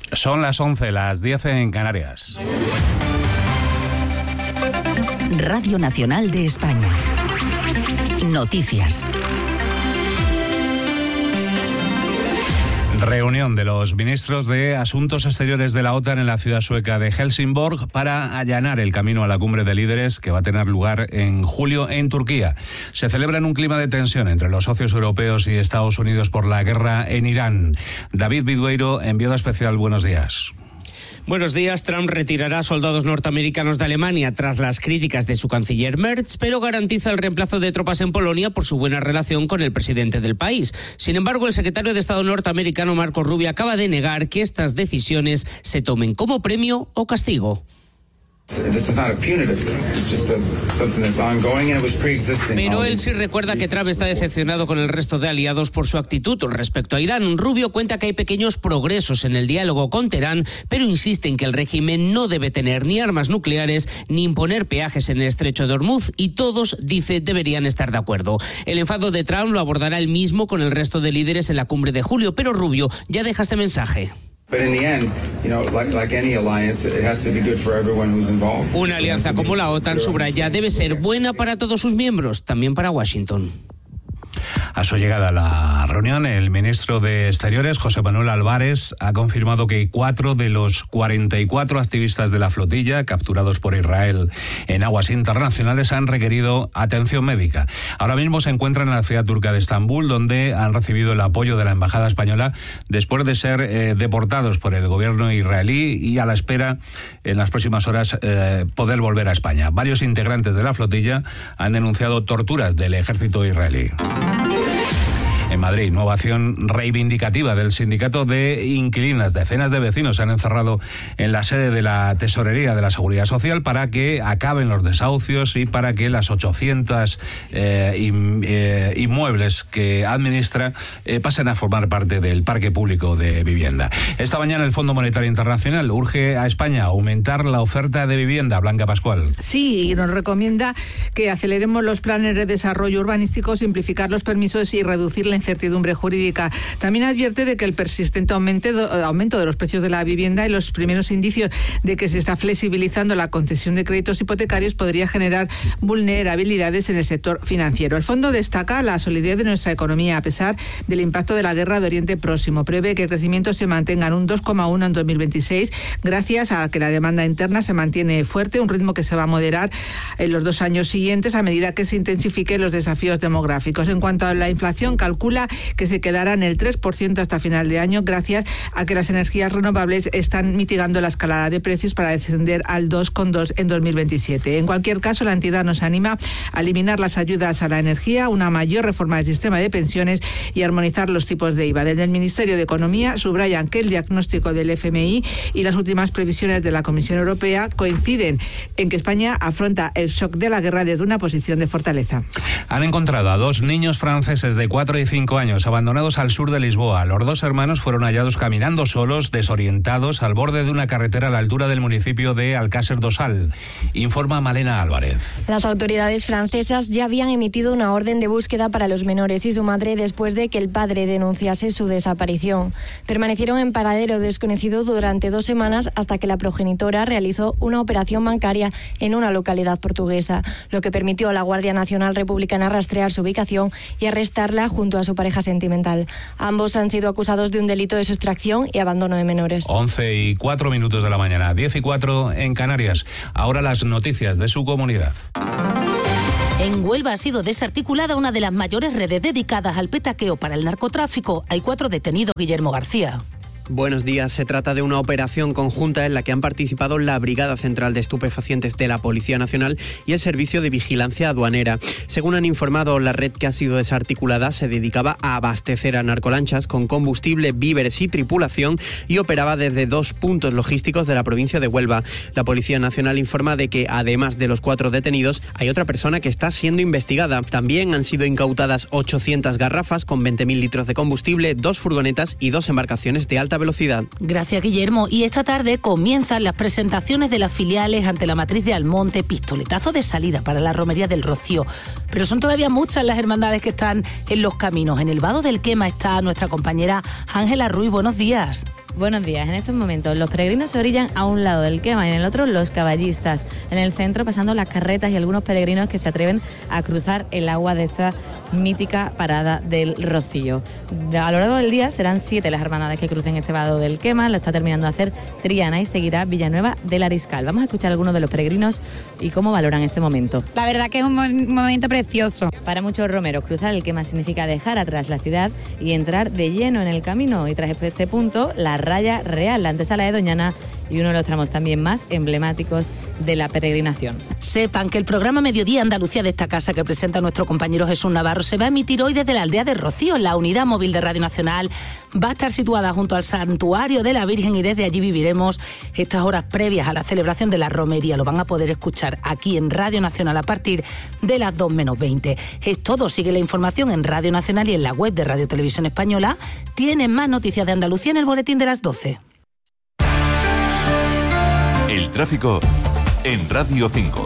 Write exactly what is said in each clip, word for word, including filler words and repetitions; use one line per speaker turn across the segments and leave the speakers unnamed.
Son las once, las diez en Canarias.
Radio Nacional de España. Noticias.
Reunión de los ministros de Asuntos Exteriores de la OTAN en la ciudad sueca de Helsingborg para allanar el camino a la cumbre de líderes que va a tener lugar en julio en Turquía. Se celebra en un clima de tensión entre los socios europeos y Estados Unidos por la guerra en Irán. David Vidueiro, enviado especial, buenos días.
Buenos días. Trump retirará soldados norteamericanos de Alemania tras las críticas de su canciller Merz, pero garantiza el reemplazo de tropas en Polonia por su buena relación con el presidente del país. Sin embargo, el secretario de Estado norteamericano Marco Rubio acaba de negar que estas decisiones se tomen como premio o castigo. Pero él sí recuerda que Trump está decepcionado con el resto de aliados por su actitud respecto a Irán. Rubio cuenta que hay pequeños progresos en el diálogo con Teherán, pero insiste en que el régimen no debe tener ni armas nucleares ni imponer peajes en el estrecho de Hormuz, y todos, dice, deberían estar de acuerdo. El enfado de Trump lo abordará él mismo con el resto de líderes en la cumbre de julio, pero Rubio ya deja este mensaje. Una alianza como la OTAN, subraya, debe ser buena para todos sus miembros, también para Washington.
A su llegada a la reunión, el ministro de Exteriores, José Manuel Álvarez, ha confirmado que cuatro de los cuarenta y cuatro activistas de la flotilla capturados por Israel en aguas internacionales han requerido atención médica. Ahora mismo se encuentran en la ciudad turca de Estambul, donde han recibido el apoyo de la embajada española después de ser eh, deportados por el gobierno israelí y a la espera en las próximas horas eh, poder volver a España. Varios integrantes de la flotilla han denunciado torturas del ejército israelí. En Madrid, nueva acción reivindicativa del sindicato de inquilinas. Decenas de vecinos se han encerrado en la sede de la Tesorería de la Seguridad Social para que acaben los desahucios y para que las ochocientos eh, in, eh, inmuebles que administra eh, pasen a formar parte del parque público de vivienda. Esta mañana el Fondo Monetario Internacional urge a España a aumentar la oferta de vivienda. Blanca Pascual.
Sí, y nos recomienda que aceleremos los planes de desarrollo urbanístico, simplificar los permisos y reducir la incertidumbre jurídica. También advierte de que el persistente aumento de los precios de la vivienda y los primeros indicios de que se está flexibilizando la concesión de créditos hipotecarios podría generar vulnerabilidades en el sector financiero. El fondo destaca la solidez de nuestra economía a pesar del impacto de la guerra de Oriente Próximo. Prevé que el crecimiento se mantenga en un dos coma uno en dos mil veintiséis gracias a que la demanda interna se mantiene fuerte, un ritmo que se va a moderar en los dos años siguientes a medida que se intensifiquen los desafíos demográficos. En cuanto a la inflación, calcula que se quedará en el tres por ciento hasta final de año gracias a que las energías renovables están mitigando la escalada de precios para descender al dos coma dos en dos mil veintisiete. En cualquier caso, la entidad nos anima a eliminar las ayudas a la energía, una mayor reforma del sistema de pensiones y armonizar los tipos de I V A. Desde el Ministerio de Economía subrayan que el diagnóstico del F M I y las últimas previsiones de la Comisión Europea coinciden en que España afronta el shock de la guerra desde una posición de fortaleza.
Han encontrado a dos niños franceses de cuatro y cinco años abandonados al sur de Lisboa. Los dos hermanos fueron hallados caminando solos, desorientados, al borde de una carretera a la altura del municipio de Alcácer do Sal. Informa Malena Álvarez.
Las autoridades francesas ya habían emitido una orden de búsqueda para los menores y su madre después de que el padre denunciase su desaparición. Permanecieron en paradero desconocido durante dos semanas hasta que la progenitora realizó una operación bancaria en una localidad portuguesa, lo que permitió a la Guardia Nacional Republicana rastrear su ubicación y arrestarla junto a su pareja sentimental. Ambos han sido acusados de un delito de sustracción y abandono de menores.
once y cuatro minutos de la mañana, diez y cuatro en Canarias. Ahora las noticias de su comunidad.
En Huelva ha sido desarticulada una de las mayores redes dedicadas al petaqueo para el narcotráfico. Hay cuatro detenidos. Guillermo García.
Buenos días. Se trata de una operación conjunta en la que han participado la Brigada Central de Estupefacientes de la Policía Nacional y el Servicio de Vigilancia Aduanera. Según han informado, la red que ha sido desarticulada se dedicaba a abastecer a narcolanchas con combustible, víveres y tripulación y operaba desde dos puntos logísticos de la provincia de Huelva. La Policía Nacional informa de que, además de los cuatro detenidos, hay otra persona que está siendo investigada. También han sido incautadas ochocientas garrafas con veinte mil litros de combustible, dos furgonetas y dos embarcaciones de alta velocidad.
Gracias, Guillermo. Y esta tarde comienzan las presentaciones de las filiales ante la matriz de Almonte, pistoletazo de salida para la romería del Rocío. Pero son todavía muchas las hermandades que están en los caminos. En el Vado del Quema está nuestra compañera Ángela Ruiz. Buenos días.
Buenos días. En estos momentos los peregrinos se orillan a un lado del Quema y en el otro los caballistas. En el centro pasando las carretas y algunos peregrinos que se atreven a cruzar el agua de esta mítica parada del Rocío. A lo largo del día serán siete las hermandades que crucen este vado del Quema. Lo está terminando de hacer Triana y seguirá Villanueva del Ariscal. Vamos a escuchar a algunos de los peregrinos y cómo valoran este momento.
La verdad que es un momento precioso.
Para muchos romeros, cruzar el Quema significa dejar atrás la ciudad y entrar de lleno en el camino. Y tras este punto, la Raya Real, la antesala de Doñana y uno de los tramos también más emblemáticos de la peregrinación.
Sepan que el programa Mediodía Andalucía de esta casa que presenta nuestro compañero Jesús Navarro se va a emitir hoy desde la aldea de Rocío. La unidad móvil de Radio Nacional va a estar situada junto al Santuario de la Virgen y desde allí viviremos estas horas previas a la celebración de la romería. Lo van a poder escuchar aquí en Radio Nacional a partir de las dos menos veinte. Es todo. Sigue la información en Radio Nacional y en la web de Radio Televisión Española. Tienen más noticias de Andalucía en el boletín de las doce.
El tráfico en Radio cinco.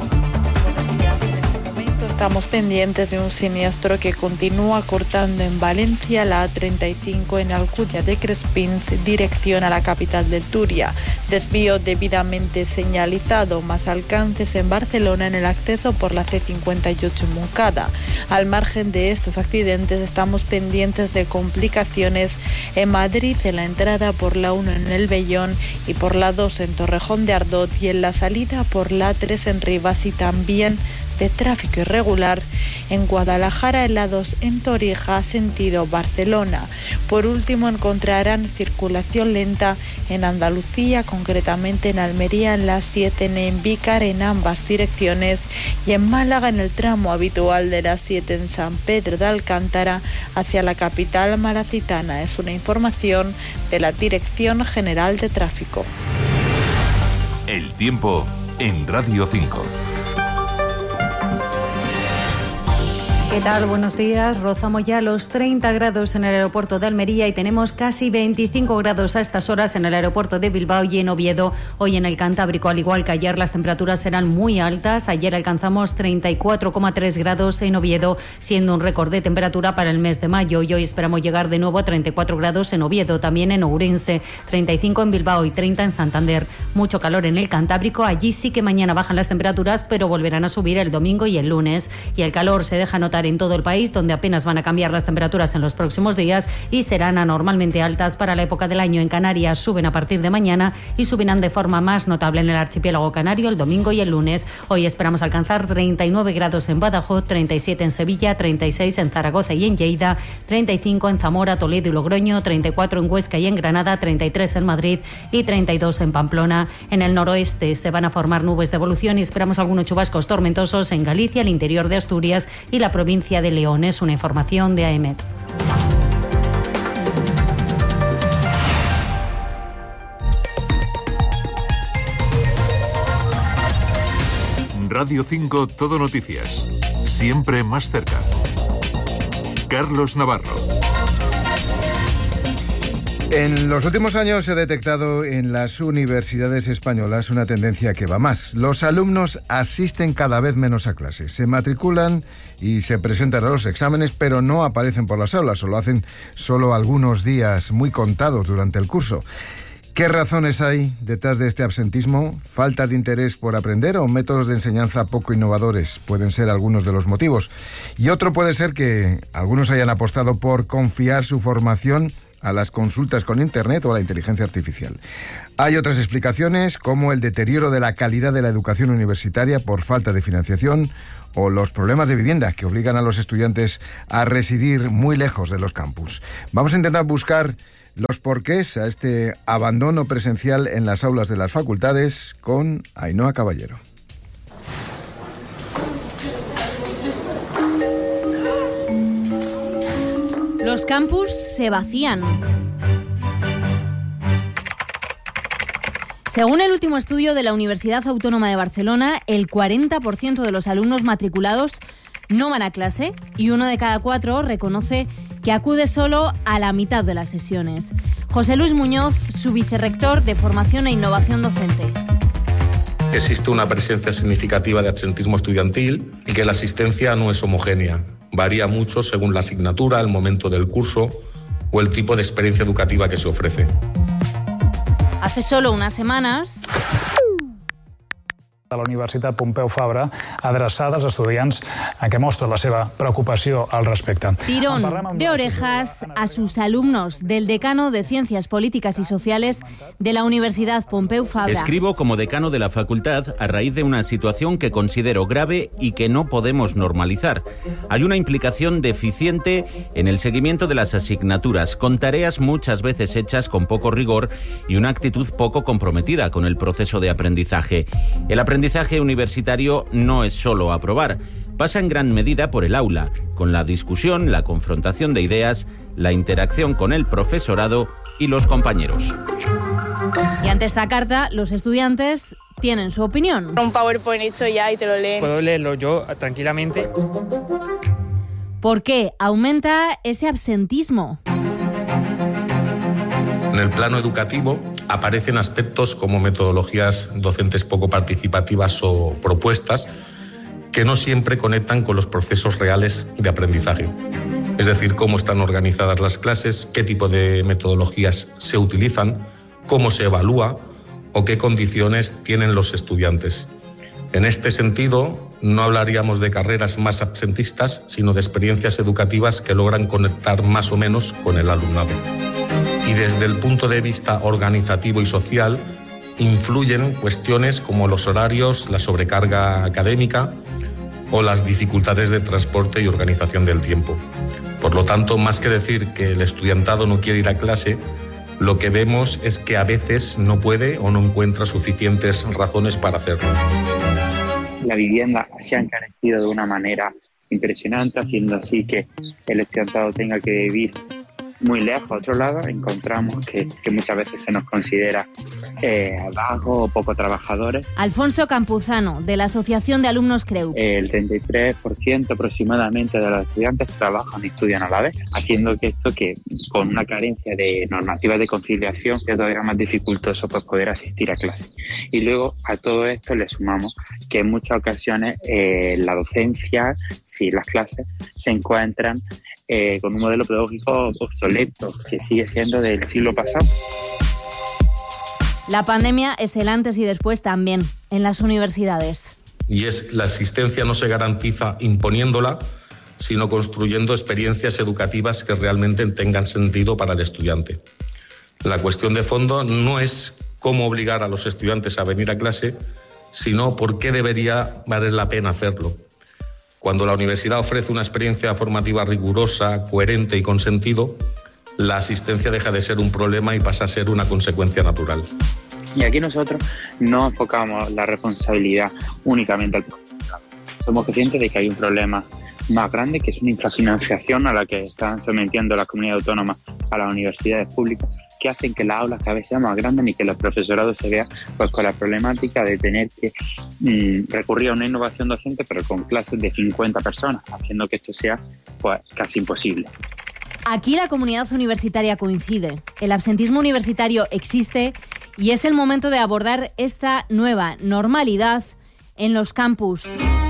Estamos pendientes de un siniestro que continúa cortando en Valencia la A treinta y cinco en Alcudia de Crespins, dirección a la capital del Turia. Desvío debidamente señalizado, más alcances en Barcelona en el acceso por la C cincuenta y ocho en Moncada. Al margen de estos accidentes, estamos pendientes de complicaciones en Madrid, en la entrada por la uno en El Vellón y por la dos en Torrejón de Ardot y en la salida por la tres en Rivas y también de tráfico irregular en Guadalajara, en la dos en Torija, sentido Barcelona. Por último, encontrarán circulación lenta en Andalucía, concretamente en Almería, en la siete en Envícar, en ambas direcciones, y en Málaga, en el tramo habitual de la siete en San Pedro de Alcántara, hacia la capital malacitana. Es una información de la Dirección General de Tráfico.
El tiempo en Radio cinco.
¿Qué tal? Buenos días. Rozamos ya los treinta grados en el aeropuerto de Almería y tenemos casi veinticinco grados a estas horas en el aeropuerto de Bilbao y en Oviedo. Hoy en el Cantábrico, al igual que ayer, las temperaturas serán muy altas. Ayer alcanzamos treinta y cuatro coma tres grados en Oviedo, siendo un récord de temperatura para el mes de mayo. Y hoy esperamos llegar de nuevo a treinta y cuatro grados en Oviedo, también en Ourense, treinta y cinco en Bilbao y treinta en Santander. Mucho calor en el Cantábrico. Allí sí que mañana bajan las temperaturas, pero volverán a subir el domingo y el lunes. Y el calor se deja notar en todo el país, donde apenas van a cambiar las temperaturas en los próximos días y serán anormalmente altas para la época del año. En Canarias suben a partir de mañana y subirán de forma más notable en el archipiélago canario el domingo y el lunes. Hoy esperamos alcanzar treinta y nueve grados en Badajoz, treinta y siete en Sevilla, treinta y seis en Zaragoza y en Lleida, treinta y cinco en Zamora, Toledo y Logroño, treinta y cuatro en Huesca y en Granada, treinta y tres en Madrid y treinta y dos en Pamplona. En el noroeste se van a formar nubes de evolución y esperamos algunos chubascos tormentosos en Galicia, el interior de Asturias y la provincia de León. Es una información de A E M E T.
Radio cinco Todo Noticias. Siempre más cerca. Carlos Navarro.
En los últimos años se ha detectado en las universidades españolas una tendencia que va más. Los alumnos asisten cada vez menos a clases, se matriculan y se presentan a los exámenes, pero no aparecen por las aulas, o lo hacen solo algunos días muy contados durante el curso. ¿Qué razones hay detrás de este absentismo? ¿Falta de interés por aprender o métodos de enseñanza poco innovadores? Pueden ser algunos de los motivos. Y otro puede ser que algunos hayan apostado por confiar su formación a las consultas con Internet o a la inteligencia artificial. Hay otras explicaciones, como el deterioro de la calidad de la educación universitaria por falta de financiación o los problemas de vivienda que obligan a los estudiantes a residir muy lejos de los campus. Vamos a intentar buscar los porqués a este abandono presencial en las aulas de las facultades con Ainhoa Caballero.
Los campus se vacían. Según el último estudio de la Universidad Autónoma de Barcelona, el cuarenta por ciento de los alumnos matriculados no van a clase y uno de cada cuatro reconoce que acude solo a la mitad de las sesiones. José Luis Muñoz, su vicerrector de Formación e Innovación Docente.
Existe una presencia significativa de absentismo estudiantil y que la asistencia no es homogénea. Varía mucho según la asignatura, el momento del curso o el tipo de experiencia educativa que se ofrece.
Hace solo unas semanas...
de la Universitat Pompeu Fabra, adreçada als estudiants en què mostra la seva preocupació al respecte.
Tirón de orejas a sus alumnos del decano de Ciencias Políticas y Sociales de la Universidad Pompeu Fabra.
Escribo como decano de la facultad a raíz de una situación que considero grave y que no podemos normalizar. Hay una implicación deficiente en el seguimiento de las asignaturas, con tareas muchas veces hechas con poco rigor y una actitud poco comprometida con el proceso de aprendizaje. El aprendizaje El aprendizaje universitario no es solo aprobar, pasa en gran medida por el aula, con la discusión, la confrontación de ideas, la interacción con el profesorado y los compañeros.
Y ante esta carta, los estudiantes tienen su opinión.
Un PowerPoint hecho ya y te lo leen.
Puedo leerlo yo tranquilamente.
¿Por qué aumenta ese absentismo?
En el plano educativo aparecen aspectos como metodologías docentes poco participativas o propuestas que no siempre conectan con los procesos reales de aprendizaje. Es decir, cómo están organizadas las clases, qué tipo de metodologías se utilizan, cómo se evalúa o qué condiciones tienen los estudiantes. En este sentido, no hablaríamos de carreras más absentistas, sino de experiencias educativas que logran conectar más o menos con el alumnado. Y desde el punto de vista organizativo y social, influyen cuestiones como los horarios, la sobrecarga académica o las dificultades de transporte y organización del tiempo. Por lo tanto, más que decir que el estudiantado no quiere ir a clase, lo que vemos es que a veces no puede o no encuentra suficientes razones para hacerlo.
La vivienda se ha encarecido de una manera impresionante, haciendo así que el estudiantado tenga que vivir muy lejos a otro lado. Encontramos que, que muchas veces se nos considera eh, vagos o poco trabajadores.
Alfonso Campuzano, de la Asociación de Alumnos CREU.
El treinta y tres por ciento aproximadamente de los estudiantes trabajan y estudian a la vez, haciendo que esto, que con una carencia de normativas de conciliación, es todavía más dificultoso pues, poder asistir a clases. Y luego a todo esto le sumamos que en muchas ocasiones eh, la docencia, sí, las clases, se encuentran Eh, con un modelo pedagógico obsoleto que sigue siendo del siglo pasado.
La pandemia es el antes y después también en las universidades.
Y es la asistencia no se garantiza imponiéndola, sino construyendo experiencias educativas que realmente tengan sentido para el estudiante. La cuestión de fondo no es cómo obligar a los estudiantes a venir a clase, sino por qué debería valer la pena hacerlo. Cuando la universidad ofrece una experiencia formativa rigurosa, coherente y con sentido, la asistencia deja de ser un problema y pasa a ser una consecuencia natural.
Y aquí nosotros no enfocamos la responsabilidad únicamente al profesorado. Somos conscientes de que hay un problema más grande, que es una infrafinanciación a la que están sometiendo las comunidades autónomas a las universidades públicas, que hacen que las aulas cada vez sean más grandes y que los profesorados se vean pues, con la problemática de tener que mmm, recurrir a una innovación docente, pero con clases de cincuenta personas, haciendo que esto sea pues, casi imposible.
Aquí la comunidad universitaria coincide. El absentismo universitario existe y es el momento de abordar esta nueva normalidad en los campus.